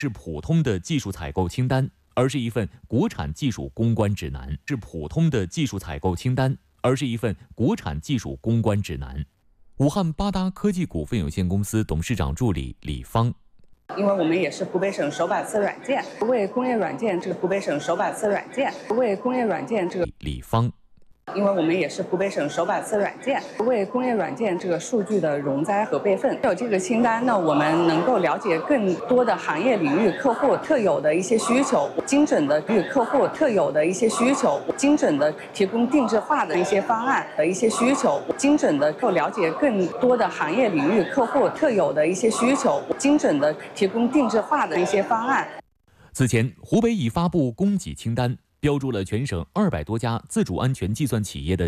是普通的技术采购清单，而是一份国产技术攻关指南。是普通的技术采购清单，而是一份国产技术攻关指南。武汉八达科技股份有限公司董事长助理李芳。 因为我们也是湖北省首把次软件，为工业软件湖北省首把次软件，为工业软件李芳。 因为我们也是湖北省首把次软件，为工业软件数据的容灾和备份。有这个清单呢，我们能够了解更多的行业领域客户特有的一些需求，精准的与客户特有的一些需求，精准的提供定制化的一些方案的一些需求，精准的了解更多的行业领域客户特有的一些需求，精准的提供定制化的一些方案。 此前，湖北已发布供给清单，标注了全省200多家自主安全计算企业的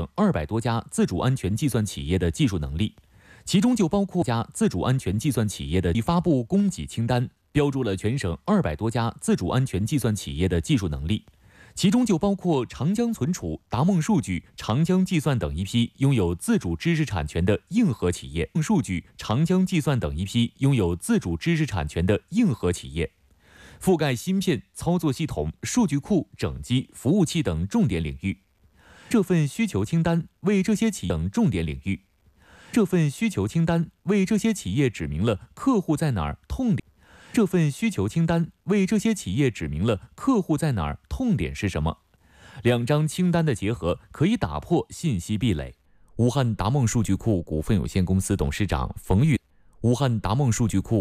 技术能力，其中就包括自主安全计算企业的已发布供给清单，标注了全省200多家自主安全计算企业的技术能力，其中就包括长江存储、达梦数据、长江计算等一批拥有自主知识产权的硬核企业。覆盖芯片、操作系统、数据库、整机、服务器等重点领域。这份需求清单为这些企业指明了客户在哪儿，痛点是什么。两张清单的结合可以打破信息壁垒。武汉达梦数据库股份有限公司董事长冯玉。武汉达梦数据库